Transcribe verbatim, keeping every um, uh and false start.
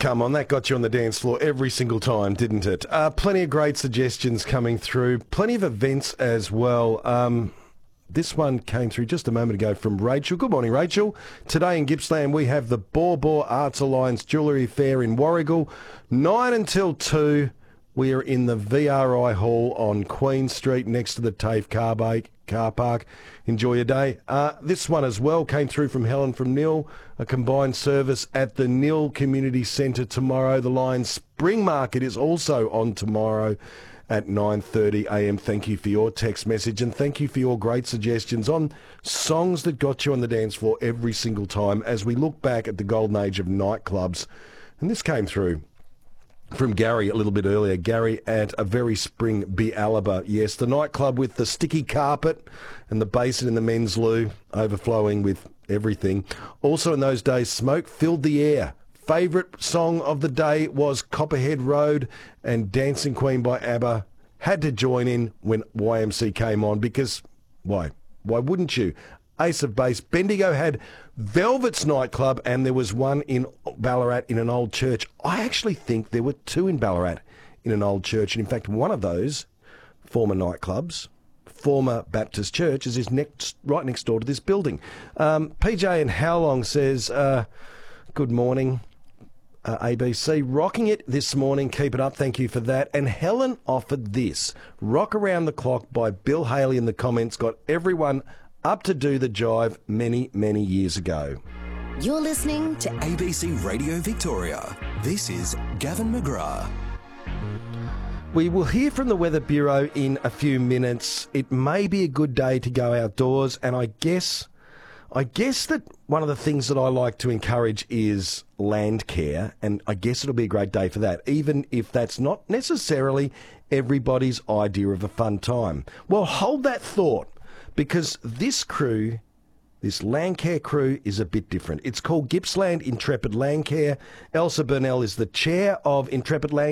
Come on, that got you on the dance floor every single time, didn't it? Uh, plenty of great suggestions coming through. Plenty of events as well. Um, this one came through just a moment ago from Rachel. Good morning, Rachel. Today in Gippsland we have the Bor Bor Arts Alliance Jewellery Fair in Warrigal. nine until two. We are in the V R I Hall on Queen Street next to the TAFE car, ba- car park. Enjoy your day. Uh, this one as well came through from Helen from Nil. A combined service at the Nil Community Centre tomorrow. The Lions Spring Market is also on tomorrow at nine thirty a m. Thank you for your text message and thank you for your great suggestions on songs that got you on the dance floor every single time as we look back at the golden age of nightclubs. And this came through from Gary a little bit earlier. Gary at a very spring Bialaba. Yes, the nightclub with the sticky carpet and the basin in the men's loo overflowing with everything. Also in those days, smoke filled the air. Favourite song of the day was Copperhead Road, and Dancing Queen by ABBA had to join in when Y M C came on because, why? Why wouldn't you? Ace of Base. Bendigo had Velvet's nightclub, and there was one in Ballarat in an old church. I actually think there were two in Ballarat in an old church, and in fact one of those former nightclubs, former Baptist church, is next, right next door to this building. Um, P J in Howlong says, uh, good morning, uh, A B C. Rocking it this morning. Keep it up. Thank you for that. And Helen offered this. Rock Around the Clock by Bill Haley in the comments. Got everyone up to do the jive many, many years ago. You're listening to A B C Radio Victoria. This is Gavin McGrath. We will hear from the Weather Bureau in a few minutes. It may be a good day to go outdoors, and I guess I guess that one of the things that I like to encourage is land care, and I guess it'll be a great day for that, even if that's not necessarily everybody's idea of a fun time. Well, hold that thought, because this crew, this Landcare crew, is a bit different. It's called Gippsland Intrepid Landcare. Elsa Burnell is the chair of Intrepid Landcare.